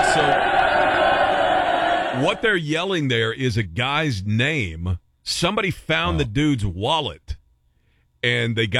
So what they're yelling there is a guy's name. Somebody found the dude's wallet, and they got